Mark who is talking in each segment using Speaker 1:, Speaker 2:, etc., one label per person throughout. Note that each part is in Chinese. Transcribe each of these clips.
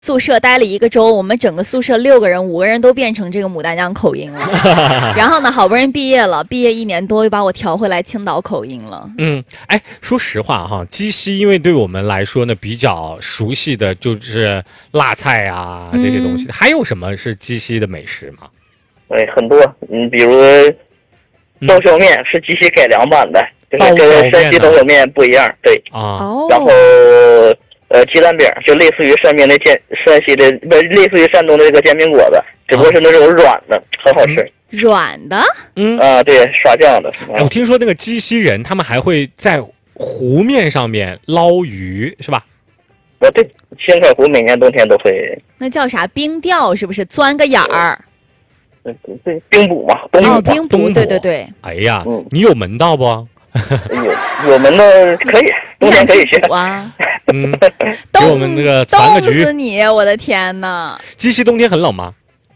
Speaker 1: 宿舍待了1个周，我们整个宿舍6个人，5个人都变成这个牡丹江口音了。然后呢，好不容易毕业了，毕业1年多又把我调回来青岛口音了。
Speaker 2: 哎，说实话哈，鸡西因为对我们来说呢比较熟悉的就是辣菜啊这些东西，还有什么是鸡西的美食吗？
Speaker 3: 很多，比如刀削面是鸡西改良版的，就是跟山西刀削面不一样，对
Speaker 2: 啊。
Speaker 3: 然后鸡蛋饼就类似于山西的不类似于山东的这个煎饼果子，只不过是那种软的，很好吃。
Speaker 1: 软的？
Speaker 3: 对，刷酱的。
Speaker 2: 我听说那个鸡西人他们还会在湖面上面捞鱼，是吧？
Speaker 3: 对，青海湖每年冬天都会。
Speaker 1: 那叫啥冰钓是不是？钻个眼儿。
Speaker 3: 对，冰捕嘛，
Speaker 1: 冰捕，对对对。
Speaker 2: 哎呀，你有门道不？
Speaker 3: 有门道可以，冬天可以去
Speaker 1: 啊。
Speaker 2: 给我们那个传个局。
Speaker 1: 冻死你！我的天哪！
Speaker 2: 鸡西冬天很冷吗？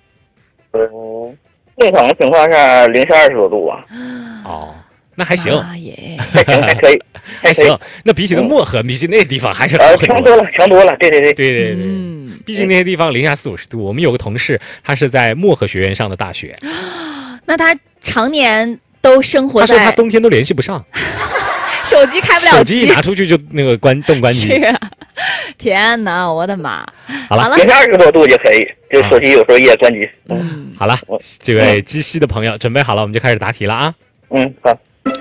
Speaker 3: 正常情况下-20多度啊。
Speaker 2: 那还行，
Speaker 3: 还可以，
Speaker 2: 还行。那比起那漠河，比起那地方还是
Speaker 3: 强多了，强多了。对。
Speaker 2: 毕竟那些地方零下40-50度。我们有个同事，他是在漠河学院上的大学，
Speaker 1: 那他常年都生活在。
Speaker 2: 他说他冬天都联系不上，
Speaker 1: 手机开不了机，
Speaker 2: 手机一拿出去就那个关机。
Speaker 1: 是啊，天哪，我的妈！
Speaker 2: 好了
Speaker 3: ，20多度就可以，就手机有时候也关机。
Speaker 2: 好了，这位鸡西的朋友准备好了，我们就开始答题了啊。
Speaker 3: 好。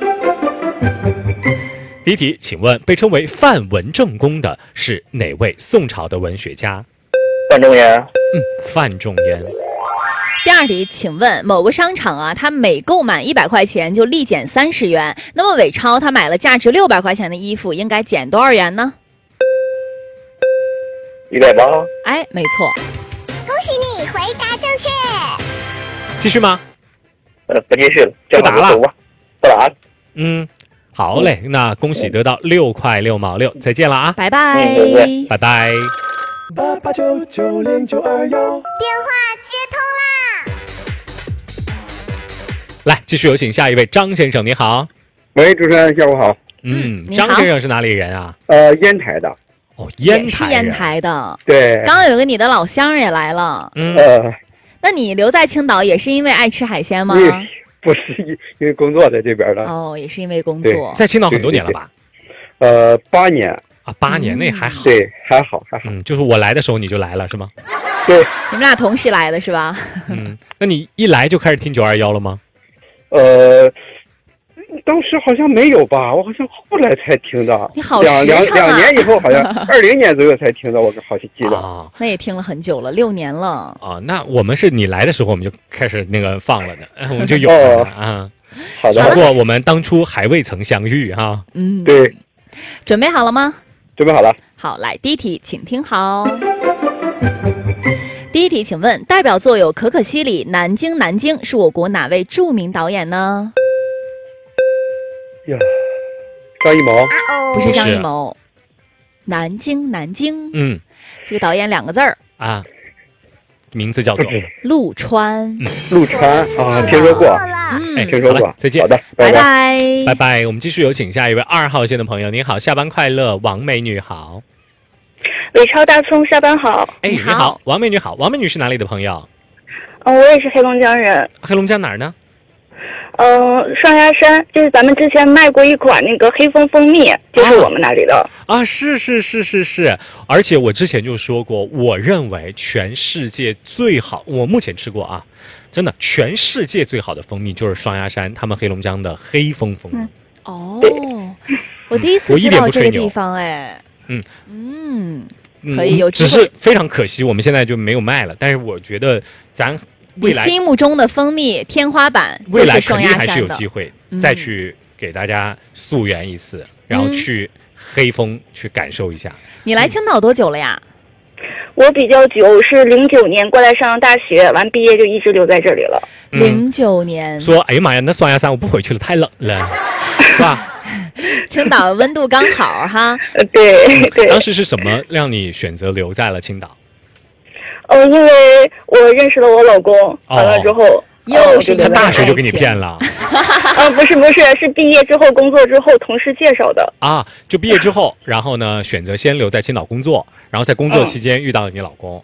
Speaker 2: 第一题，请问被称为范文正公的是哪位宋朝的文学家？
Speaker 3: 范仲淹。
Speaker 2: 范仲淹。
Speaker 1: 第二题，请问某个商场啊，他每购满100块钱就立减30元，那么伟超他买了价值600块钱的衣服，应该减多少元呢
Speaker 3: ？180。
Speaker 1: 哎，没错。
Speaker 4: 恭喜你回答正确。
Speaker 2: 继续吗？
Speaker 3: 不继续了，
Speaker 2: 不答了，
Speaker 3: 不答了。
Speaker 2: 好嘞，那恭喜得到6块6毛6，再见了啊！
Speaker 1: 拜拜，
Speaker 2: 拜拜。
Speaker 4: 88990921，电话接通啦！
Speaker 2: 来，继续有请下一位张先生，你好。
Speaker 5: 喂，主持人，下午好。
Speaker 2: 张先生是哪里人啊？
Speaker 5: 烟台的。
Speaker 2: 烟台人。
Speaker 1: 是烟台的。
Speaker 5: 对。
Speaker 1: 刚刚有个你的老乡也来了。那你留在青岛也是因为爱吃海鲜吗？
Speaker 5: 不是，因为工作在这边的。
Speaker 1: 也是因为工作。
Speaker 2: 在青岛很多年了吧
Speaker 5: ？8年
Speaker 2: 啊，8年那还好。
Speaker 5: 对，还好。
Speaker 2: 就是我来的时候你就来了是吗？
Speaker 5: 对。
Speaker 1: 你们俩同时来的是吧？
Speaker 2: 那你一来就开始听921了吗？
Speaker 5: 当时好像没有吧，我好像后来才听的。
Speaker 1: 你好时辰啊
Speaker 5: 2年以后，好像20年左右才听的，我好像记得。
Speaker 1: 那也听了很久了，6年了。
Speaker 2: 那我们是你来的时候我们就开始那个放了的，我们就有了啊。
Speaker 5: 好的。
Speaker 2: 不过我们当初还未曾相遇哈。
Speaker 5: 对。
Speaker 1: 准备好了吗？
Speaker 5: 准备好了。
Speaker 1: 好，来第一题，请听好。第一题，请问代表作有《可可西里》《南京南京》是我国哪位著名导演呢？
Speaker 5: 呀，张艺谋。
Speaker 1: 不是张艺谋。南京南京。这个导演2个字儿
Speaker 2: 啊，名字叫做
Speaker 1: 陆川。
Speaker 5: 陆川啊，听说过。听说过。
Speaker 2: 再见。
Speaker 5: 好的，
Speaker 1: 拜拜。
Speaker 2: 拜拜。我们继续有请下一位2号线的朋友。您好，下班快乐，王美女好。
Speaker 6: 伟超大葱，下班好。
Speaker 2: 你好，王美女好。王美女是哪里的朋友？
Speaker 6: 我也是黑龙江人。
Speaker 2: 黑龙江哪儿呢？
Speaker 6: 双鸭山，就是咱们之前卖过一款那个黑蜂蜂蜜，就是我们那里的
Speaker 2: 啊。是，而且我之前就说过，我认为全世界最好，我目前吃过啊，真的全世界最好的蜂蜜就是双鸭山他们黑龙江的黑蜂蜂蜜。
Speaker 1: 我第一次知道这个地方哎。可以有机会。
Speaker 2: 只是非常可惜，我们现在就没有卖了。但是我觉得咱未来
Speaker 1: 你心目中的蜂蜜天花板就是双鸭山的，
Speaker 2: 未来肯定还是有机会再去给大家溯源一次，然后去黑蜂去感受一下。
Speaker 1: 你来青岛多久了呀？
Speaker 6: 我比较久，是09年过来上大学，完毕业就一直留在这里了。
Speaker 1: 09年。
Speaker 2: 说哎呀妈呀，那双鸭山我不回去了，太冷了，是吧？
Speaker 1: 青岛温度刚好哈。
Speaker 6: 对。
Speaker 2: 当时是什么让你选择留在了青岛？
Speaker 6: 因为我认识了我老公，完了之后
Speaker 1: 又是
Speaker 2: 他大学就给你骗了。
Speaker 6: 不是，是毕业之后工作之后同事介绍的。
Speaker 2: 啊，就毕业之后，然后呢，选择先留在青岛工作，然后在工作期间遇到了你老公。